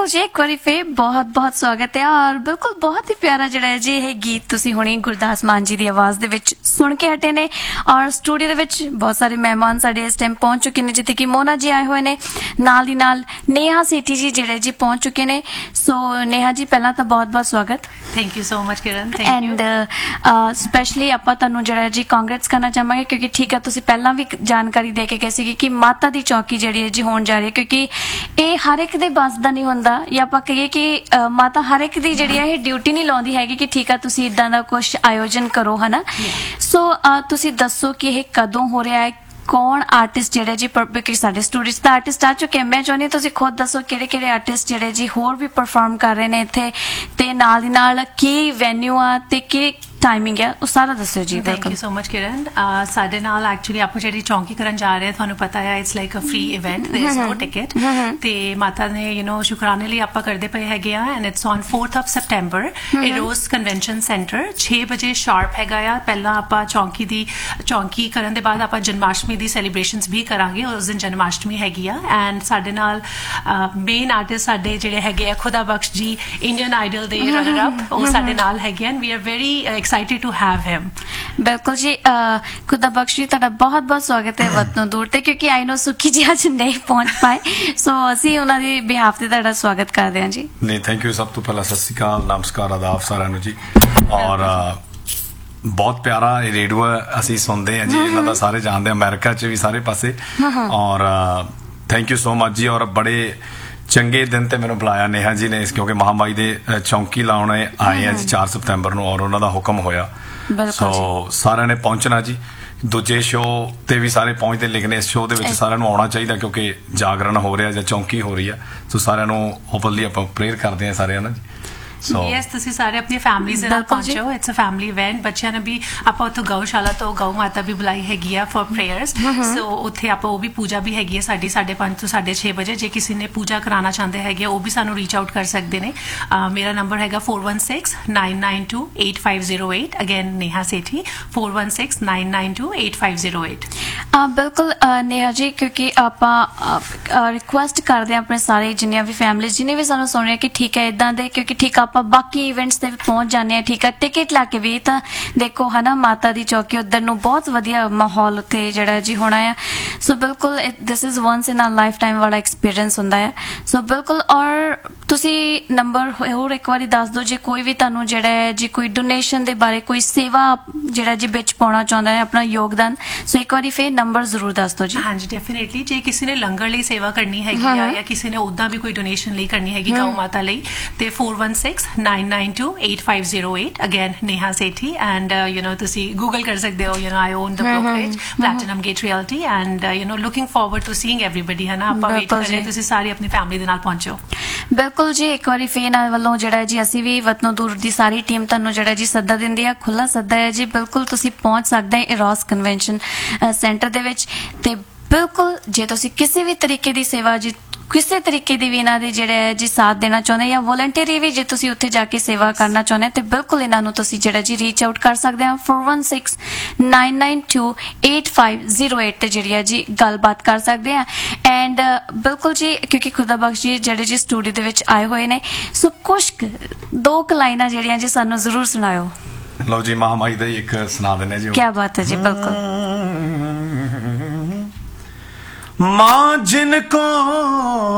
ਬਿਲਕੁਲ ਜੀ, ਇੱਕ ਵਾਰੀ ਫੇਰ ਬਹੁਤ ਬਹੁਤ ਸਵਾਗਤ ਹੈ ਔਰ ਬਿਲਕੁਲ ਬਹੁਤ ਹੀ ਪਿਆਰਾ ਜਿਹੜਾ ਹੈ ਜੀ ਇਹ ਗੀਤ ਤੁਸੀਂ ਹੁਣੀ ਗੁਰਦਾਸ ਮਾਨ ਜੀ ਦੀ ਆਵਾਜ਼ ਦੇ ਵਿੱਚ ਸੁਣ ਕੇ ਹਟੇ ਨੇ। ਔਰ ਸਟੂਡੀਓ ਦੇ ਵਿੱਚ ਬਹੁਤ ਸਾਰੇ ਮਹਿਮਾਨ ਸਾਡੇ ਇਸ ਟਾਈਮ ਪਹੁੰਚ ਚੁੱਕੇ ਨੇ, ਜਿੱਥੇ ਕਿ ਮੋਨਾ ਜੀ ਆਏ ਹੋਏ ਨੇ, ਨਾਲ ਦੀ ਨਾਲ ਨੇਹਾ ਸੇਠੀ ਜੀ ਜਿਹੜੇ ਜੀ ਪਹੁੰਚ ਚੁੱਕੇ ਨੇ। ਸੋ ਨੇਹਾ ਜੀ ਪਹਿਲਾਂ ਤਾਂ ਬਹੁਤ ਬਹੁਤ ਸਵਾਗਤ। Thank you so much Kiran, thank you. And specially ਆਪਾਂ ਤੁਹਾਨੂੰ ਜਿਹੜਾ ਜੀ ਕਾਂਗਰੇਟਸ ਕਰਨਾ ਚਾਹਾਂਗੇ, ਕਿਉਂਕਿ ਠੀਕ ਹੈ ਤੁਸੀਂ ਪਹਿਲਾਂ ਵੀ ਜਾਣਕਾਰੀ ਦੇ ਕੇ ਗਏ ਸੀਗੇ ਕਿ ਮਾਤਾ ਦੀ ਚੌਕੀ ਜਿਹੜੀ ਹੈ ਜੀ ਹੋਣ ਜਾ ਰਹੀ ਹੈ, ਕਿਉਂਕਿ ਇਹ ਹਰ ਇੱਕ ਦੇ ਬਸ ਦਾ ਨਹੀਂ ਹੁੰਦਾ, ਜਾਂ ਆਪਾਂ ਕਹੀਏ ਕਿ ਮਾਤਾ ਹਰ ਇੱਕ ਦੀ ਜਿਹੜੀ ਹੈ ਇਹ ਡਿਊਟੀ ਨਹੀਂ ਲਾਉਂਦੀ ਹੈਗੀ ਕਿ ਠੀਕ ਆ ਤੁਸੀਂ ਇਦਾਂ ਦਾ ਕੁਝ ਆਯੋਜਨ ਕਰੋ, ਹਨਾ। ਸੋ ਤੁਸੀਂ ਦੱਸੋ ਕਿ ਇਹ ਕਦੋਂ ਹੋ ਰਿਹਾ ਹੈ, ਕੌਣ ਆਰਟਿਸਟ ਜਿਹੜੇ ਜੀ, ਕਿਉਂਕਿ ਸਾਡੇ ਸਟੂਡੀਓ ਦਾ ਆਰਟਿਸਟ ਆ ਚੁੱਕੇ, ਮੈਂ ਚਾਹੁੰਦੀ ਹਾਂ ਤੁਸੀਂ ਖੁਦ ਦੱਸੋ ਕਿਹੜੇ ਕਿਹੜੇ ਆਰਟਿਸਟ ਜਿਹੜੇ ਜੀ ਹੋਰ ਵੀ ਪਰਫਾਰਮ ਕਰ ਰਹੇ ਨੇ ਇੱਥੇ, ਤੇ ਨਾਲ ਦੀ ਨਾਲ ਕੀ ਵੈਨਿਊ ਆ ਤੇ ਕੀ ਟਾਈਮਿੰਗ ਹੈ, ਉਹ ਸਾਰਾ ਦੱਸਿਓ ਜੀ। ਥੈਂਕ ਯੂ ਸੋ ਮਚ ਕਿਰਨ। ਸਾਡੇ ਨਾਲ ਐਕਚੁਅਲੀ ਆਪਾਂ ਜਿਹੜੀ ਚੌਂਕੀ ਕਰਨ ਜਾ ਰਹੇ ਹਾਂ, ਤੁਹਾਨੂੰ ਪਤਾ ਹੈ it's like a free event, ਦੇयर is no ticket, ਤੇ ਮਾਤਾ ਨੇ ਸ਼ੁਕਰਾਨੇ ਲਈ ਆਪਾਂ ਕਰਦੇ ਪਏ ਹੈਗੇ ਆ। And it's on 4th of September ਇਹ ਰੋਜ਼ ਕਨਵੈਨਸ਼ਨ ਸੈਂਟਰ 6 ਵਜੇ ਸ਼ਾਰਪ ਹੈਗਾ ਆ। ਪਹਿਲਾਂ ਆਪਾਂ ਚੌਂਕੀ ਕਰਨ ਦੇ ਬਾਅਦ ਆਪਾਂ ਜਨਮਾਸ਼ਟਮੀ ਦੀ ਸੈਲੀਬ੍ਰੇਸ਼ਨਸ ਵੀ ਕਰਾਂਗੇ, ਉਸ ਦਿਨ ਜਨਮਾਸ਼ਟਮੀ ਹੈਗੀ ਆ। ਐਂਡ ਸਾਡੇ ਨਾਲ ਮੇਨ ਆਰਟਿਸਟ ਸਾਡੇ ਜਿਹੜੇ ਹੈਗੇ ਆ ਖੁਦਾ ਬਖਸ਼ ਜੀ, ਇੰਡੀਅਨ ਆਈਡਲ ਦੇ ਰਨਰ ਅਪ, ਉਹ ਸਾਡੇ ਨਾਲ ਹੈਗੇ ਹਨ। ਵੀ are very excited to have him। ਬਿਲਕੁਲ ਜੀ, ਖੁਦਾ ਬਖਸ਼ ਜੀ ਤੁਹਾਡਾ ਬਹੁਤ ਬਹੁਤ ਸਵਾਗਤ ਹੈ ਵਤਨੋਂ ਦੂਰ ਤੇ, ਕਿਉਂਕਿ ਆਈ ਨੋ ਸੁੱਖੀ ਜੀ ਅੱਜ ਨਹੀਂ ਪਹੁੰਚ ਪਾਏ, ਸੋ ਅਸੀਂ ਉਹਨਾਂ ਦੀ ਬਿਹਾਫ ਤੇ ਤੁਹਾਡਾ ਸਵਾਗਤ ਕਰਦੇ ਹਾਂ ਜੀ। ਨਹੀਂ, ਥੈਂਕ ਯੂ। ਸਭ ਤੋਂ ਪਹਿਲਾਂ ਸਤਿ ਸ਼੍ਰੀ ਅਕਾਲ, ਨਮਸਕਾਰ, ਆਦਾਬ ਸਾਰਿਆਂ ਨੂੰ ਜੀ। ਔਰ ਬਹੁਤ ਪਿਆਰਾ ਇਹ ਰੇਡੀਓ ਅਸੀਂ ਸੁਣਦੇ ਹਾਂ ਜੀ, ਇਹਨਾਂ ਦਾ ਸਾਰੇ ਜਾਣਦੇ, ਅਮਰੀਕਾ 'ਚ ਵੀ ਸਾਰੇ ਪਾਸੇ। ਔਰ ਥੈਂਕ ਯੂ ਸੋ ਮਚ ਜੀ। ਔਰ ਬੜੇ ਚੰਗੇ ਦਿਨ ਤੇ ਮੈਨੂੰ ਬੁਲਾਇਆ ਨੇਹਾ ਜੀ ਨੇ, ਕਿਉਂਕਿ ਮਹਾਮਾਈ ਦੇ ਚੌਂਕੀ ਲਾਉਣ ਆਏ ਆ ਜੀ 4 ਸਤੰਬਰ ਨੂੰ, ਔਰ ਉਹਨਾਂ ਦਾ ਹੁਕਮ ਹੋਇਆ, ਸੋ ਸਾਰਿਆਂ ਨੇ ਪਹੁੰਚਣਾ ਜੀ। ਦੂਜੇ ਸ਼ੋਅ ਤੇ ਵੀ ਸਾਰੇ ਪਹੁੰਚਦੇ, ਲੇਕਿਨ ਇਸ ਸ਼ੋਅ ਦੇ ਵਿੱਚ ਸਾਰਿਆਂ ਨੂੰ ਆਉਣਾ ਚਾਹੀਦਾ, ਕਿਉਂਕਿ ਜਾਗਰਣ ਹੋ ਰਿਹਾ ਜਾਂ ਚੌਂਕੀ ਹੋ ਰਹੀ ਆ। ਸੋ ਸਾਰਿਆਂ ਨੂੰ ਓਪਨਲੀ ਆਪਾਂ ਪ੍ਰੇਅਰ ਕਰਦੇ ਹਾਂ ਸਾਰਿਆਂ ਨਾਲ ਜੀ। ਯੈਸ, ਤੁਸੀਂ ਸਾਰੇ ਆਪਣੀ ਫੈਮਿਲੀਜ਼ ਦੇ ਨਾਲ ਪਹੁੰਚੋ, ਇਟਸ ਅ ਫੈਮਿਲੀ ਇਵੈਂਟ। ਬੱਚਿਆਂ ਨੇ ਵੀ ਆਪਾਂ ਉੱਥੋਂ ਗਊਸ਼ਾਲਾ ਤੋਂ ਗਊ ਮਾਤਾ ਵੀ ਬੁਲਾਈ ਹੈਗੀ ਆ ਫॉर ਪ੍ਰੇਅਰਸ, ਸੋ ਉੱਥੇ ਆਪਾਂ ਉਹ ਵੀ ਪੂਜਾ ਵੀ ਹੈਗੀ ਹੈ ਸਾਡੀ 5:30 ਤੋਂ 6:30 ਵਜੇ। ਜੇ ਕਿਸੇ ਨੇ ਪੂਜਾ ਕਰਾਉਣਾ ਚਾਹੁੰਦੇ ਹੈਗੇ ਉਹ ਵੀ ਸਾਨੂੰ ਰੀਚ ਆਊਟ ਕਰ ਸਕਦੇ ਨੇ। ਮੇਰਾ ਨੰਬਰ ਹੈਗਾ 4169928508। ਅਗੇਨ ਨੇਹਾ ਸੇਠੀ, 4169928508। ਬਿਲਕੁਲ ਨੇਹਾ ਜੀ, ਕਿਉਂਕਿ ਆਪਾਂ ਰਿਕੁਐਸਟ ਕਰਦੇ ਹਾਂ ਆਪਣੇ ਸਾਰੇ ਜਿੰਨੀਆਂ ਵੀ ਫੈਮਿਲੀਜ਼ ਜਿਹਨੇ ਵੀ ਸਾਨੂੰ ਸੁਣ ਰਹੇ ਕਿ ਠੀਕ ਹੈ ਇਦਾਂ ਦੇ, ਕਿਉਂਕਿ ਠੀਕ ਆਪਾਂ ਬਾਕੀ ਇਵੈਂਟਸ ਤੇ ਵੀ ਪਹੁੰਚ ਜਾਂਦੇ ਹਾਂ, ਠੀਕ ਹੈ ਟਿਕਟ ਲਾ ਕੇ ਵੀ, ਤਾਂ ਦੇਖੋ ਹਨਾ ਮਾਤਾ ਦੀ ਚੌਕੀ ਉੱਧਰ ਨੂੰ ਬਹੁਤ ਵਧੀਆ ਮਾਹੌਲ ਉੱਥੇ ਜਿਹੜਾ ਜੀ ਹੋਣਾ ਆ। ਸੋ ਬਿਲਕੁਲ this is ones in a life time ਵਾਲਾ ਐਕਸਪੀਰੀਅੰਸ ਹੁੰਦਾ ਹੈ। ਸੋ ਬਿਲਕੁਲ, ਔਰ ਤੁਸੀਂ ਨੰਬਰ ਹੋਰ ਇੱਕ ਵਾਰੀ ਦੱਸ ਦਿਓ ਜੇ ਕੋਈ ਵੀ ਤੁਹਾਨੂੰ ਜਿਹੜਾ ਹੈ ਜੀ ਕੋਈ ਡੋਨੇਸ਼ਨ ਦੇ ਬਾਰੇ, ਕੋਈ ਸੇਵਾ ਜਿਹੜਾ ਜੀ ਵਿੱਚ ਪਾਉਣਾ ਚਾਹੁੰਦਾ ਹੈ ਆਪਣਾ ਯੋਗਦਾਨ, ਸੋ ਇੱਕ ਵਾਰੀ ਫਿਰ ਨੰਬਰ ਜ਼ਰੂਰ ਦੱਸ ਦਿਓ ਜੀ। ਹਾਂਜੀ, ਡੈਫੀਨੇਟਲੀ। ਜੇ ਕਿਸੇ ਨੇ ਲੰਗਰ ਲਈ ਸੇਵਾ ਕਰਨੀ ਹੈਗੀ ਆ, ਜਾਂ ਕਿਸੇ ਨੇ ਉਦਾਂ ਵੀ ਕੋਈ ਡੋਨੇਸ਼ਨ ਲਈ ਕਰਨੀ ਹੈਗੀ ਗਊ ਮਾਤਾ ਲਈ, ਤੇ 4169928508। ਅਗੇਨ ਨੇਹਾ ਸੇਠੀ। ਐਂਡ ਤੁਸੀਂ ਗੂਗਲ ਕਰ ਸਕਦੇ ਹੋ, ਆਈ on the brokerage platinum gate realty, and looking forward to seeing everybody, ਹੈ ਨਾ। ਆਪਾਂ ਵੇਟ ਕਰ ਰਹੇ, ਤੁਸੀਂ ਸਾਰੀ ਆਪਣੀ ਫੈਮਿਲੀ ਦੇ ਨਾਲ ਪਹੁੰਚੋ। ਬਿਲਕੁਲ ਜੀ, ਇੱਕ ਵਾਰੀ ਫੇਰ ਨਾਲ ਵੱਲੋਂ ਜਿਹੜਾ ਜੀ ਅਸੀਂ ਵੀ ਵਤਨੋਂ ਦੂਰ ਦੀ ਸਾਰੀ ਟੀਮ ਤੁਹਾਨੂੰ ਜਿਹੜਾ ਜੀ ਸੱਦਾ ਦਿੰਦੀ ਆ, ਖੁੱਲਾ ਸੱਦਾ ਹੈ ਜੀ। ਬਿਲਕੁਲ ਤੁਸੀਂ ਪਹੁੰਚ ਸਕਦੇ ਹੋ ਰੋਜ਼ ਕਨਵੈਨਸ਼ਨ ਸੈਂਟਰ ਦੇ ਵਿੱਚ, ਤੇ ਬਿਲਕੁਲ ਜੇ ਤੁਸੀਂ ਕਿਸੇ ਵੀ ਤਰੀਕੇ ਦੀ ਸੇਵਾ ਜੀ, ਕਿਸੇ ਤਰੀਕੇ ਦੀ ਵੀ ਇਹਨਾਂ ਦੇ ਜਿਹੜਾ ਜੀ ਸਾਥ ਦੇਣਾ ਚਾਹੁੰਦੇ, ਜਾਂ ਵੋਲੰਟਰੀ ਵੀ ਜੇ ਤੁਸੀਂ ਉੱਥੇ ਜਾ ਕੇ ਸੇਵਾ ਕਰਨਾ ਚਾਹੁੰਦੇ, ਤੇ ਬਿਲਕੁਲ ਇਹਨਾਂ ਨੂੰ ਤੁਸੀਂ ਜਿਹੜਾ ਜੀ ਰੀਚ ਆਊਟ ਕਰ ਸਕਦੇ ਹੋ 4169928508 ਤੇ ਜਿਹੜੀ ਹੈ ਜੀ ਗੱਲਬਾਤ ਕਰ ਸਕਦੇ ਆ। ਐਂਡ ਬਿਲਕੁਲ ਜੀ, ਕਿਉਂਕਿ ਖੁਦਾ ਬਖਸ਼ ਜੀ ਜਿਹੜੇ ਜੀ ਸਟੂਡੀਓ ਦੇ ਵਿੱਚ ਆਏ ਹੋਏ ਨੇ, ਸੋ ਕੁਛ 2 ਲਾਈਨਾਂ ਜਿਹੜੀਆਂ ਜੀ ਸਾਨੂੰ ਜ਼ਰੂਰ ਸੁਣਾਇਓ। ਲਓ ਜੀ, ਮਹਾਮਾਈ ਦਾ ਇੱਕ ਸੁਣਾ ਦਿੰਦੇ ਜੀ। ਕੀ ਬਾਤ ਹੈ ਜੀ। ਬਿਲकुल। माँ जिनको